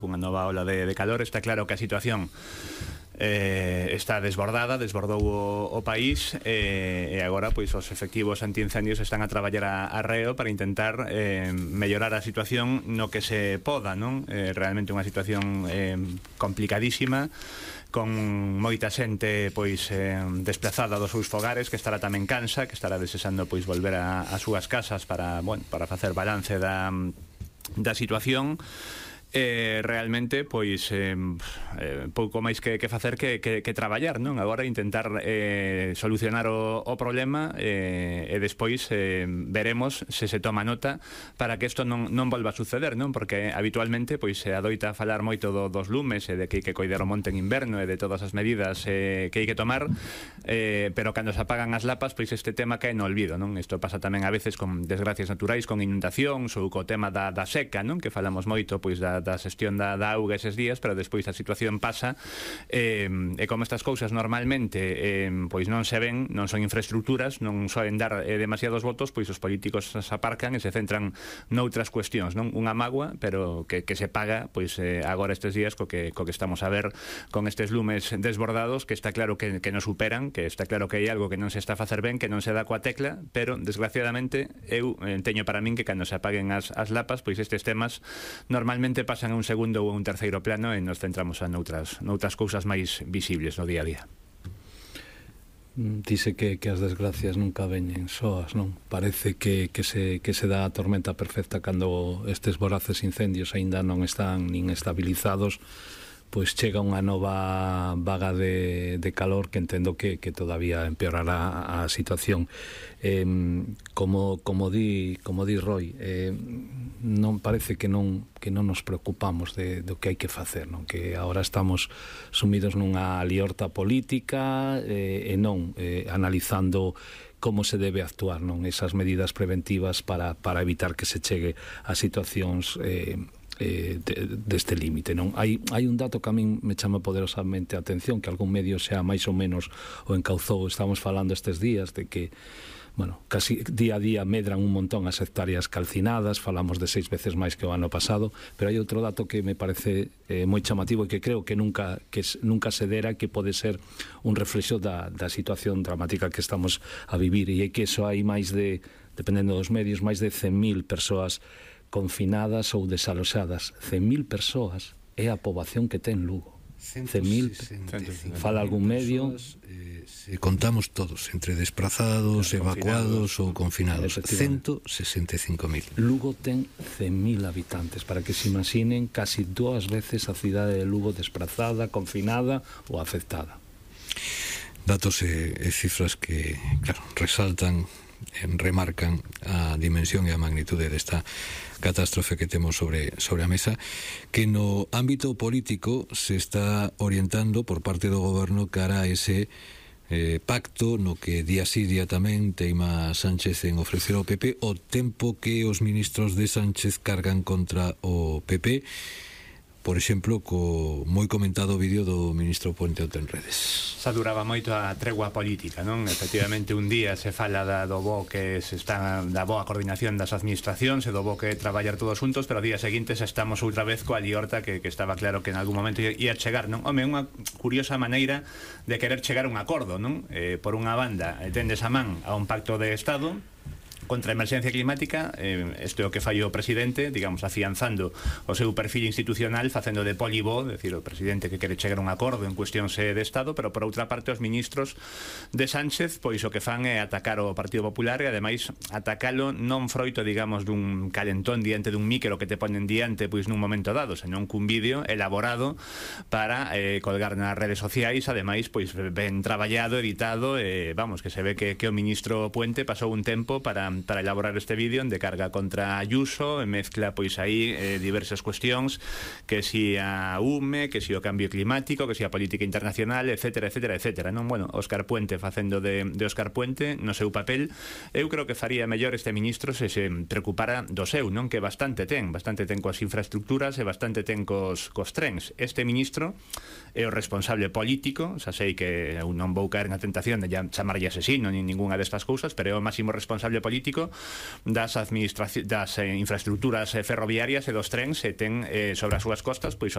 unha nova ola de calor. Está claro que a situación está desbordou o país, e agora pois os efectivos antiincendios están a traballar a reo para intentar mellorar a situación no que se poda, non? Realmente unha situación complicadísima, con moita xente pois desplazada dos seus fogares, que estará tamén cansa, que estará desexando pois volver ás súas casas para facer balance da situación. Realmente pois pouco máis que facer que traballar, non? Agora intentar solucionar o problema, e despois veremos se toma nota para que isto non volva a suceder, non? Porque habitualmente pois se adoita a falar moito dos lumes e de que hai que coidar o monte en inverno e de todas as medidas que hai que tomar, pero cando se apagan as lapas pois este tema cae no olvido, non? Isto pasa tamén a veces con desgracias naturais, con inundacións ou co tema da seca, non? Que falamos moito pois da xestión da auga eses días, pero despois a situación pasa, e como estas cousas normalmente pois non se ven, non son infraestructuras, non soen dar demasiados votos, pois os políticos se aparcan e se centran noutras cuestións, non? Unha mágoa, pero que se paga pois agora estes días co que estamos a ver con estes lumes desbordados, que está claro que nos superan, que está claro que hai algo que non se está a facer ben, que non se dá coa tecla, pero desgraciadamente eu teño para min que cando se apaguen as lapas, pois estes temas normalmente pasan a un segundo ou un terceiro plano e nos centramos noutras cousas máis visibles no día a día. Dice que as desgracias nunca veñen soas, non? Parece que se dá a tormenta perfecta cando estes voraces incendios aínda non están nin estabilizados, pois chega unha nova vaga de calor que entendo que todavía empeorará a situación. Como di Roy, non parece que non nos preocupamos do que hai que facer, non? Que agora estamos sumidos nunha liorta política e non analizando como se debe actuar, non? Esas medidas preventivas para evitar que se chegue a situacións deste límite, non? Hai un dato que a min me chama poderosamente a atención, que algún medio xa máis ou menos o encauzou. Estamos falando estes días de que, bueno, casi día a día medran un montón as hectáreas calcinadas, falamos de 6 veces máis que o ano pasado, pero hai outro dato que me parece moi chamativo e que creo que nunca se dera, que pode ser un reflexo da situación dramática que estamos a vivir, e é que eso hai máis de, dependendo dos medios, máis de 100.000 persoas confinadas ou desaloxadas. 100.000 persoas é a poboación que ten Lugo. 100.000, fala algún medio, se contamos todos, entre desplazados, evacuados ou confinados, 165.000. Lugo ten 100.000 habitantes, para que se imaginen casi 2 veces a cidade de Lugo desplazada, confinada ou afectada. Datos e cifras que, claro, resaltan, remarcan a dimensión e a magnitude desta catástrofe que temos sobre a mesa, que no ámbito político se está orientando por parte do goberno cara a ese pacto no que día sí día tamén teima Sánchez en ofrecer ao PP o tempo que os ministros de Sánchez cargan contra o PP, por exemplo, co moi comentado vídeo do ministro Puente en redes. Xa duraba moito a tregua política, non? Efectivamente, un día se fala da boa coordinación das administracións e do bo que traballar todos juntos, pero ao día seguinte xa estamos outra vez coa liorta que estaba claro que en algún momento ia chegar, non? Home, unha curiosa maneira de querer chegar a un acordo, non? Por unha banda, tendes a man a un pacto de Estado contra a emerxencia climática, isto é o que fai o presidente, digamos, afianzando o seu perfil institucional, facendo de polibo, decir, o presidente que quere chegar a un acordo en cuestións de Estado, pero por outra parte os ministros de Sánchez, pois o que fan é atacar o Partido Popular e ademais atacalo non froito, digamos, dun calentón diante dun micro que te ponen diante pois nun momento dado, senón cun vídeo elaborado para colgar nas redes sociais, ademais, pois ben traballado, editado, vamos, que se ve que o ministro Puente pasou un tempo para elaborar este vídeo de carga contra Ayuso, mezcla pois aí diversas cuestións, que si a UME, que si o cambio climático, que si a política internacional, etcétera, etcétera, etcétera, non? Bueno, Óscar Puente facendo de Óscar Puente no seu papel. Eu creo que faría mellor este ministro se preocupara do seu, non? Que bastante ten coas infraestructuras e bastante ten cos trens. Este ministro é o responsable político, xa sei que eu non vou caer na tentación de chamarlle asesino nin ninguna destas cousas, pero é o máximo responsable político das infraestructuras ferroviarias e dos trens, e ten sobre as súas costas pois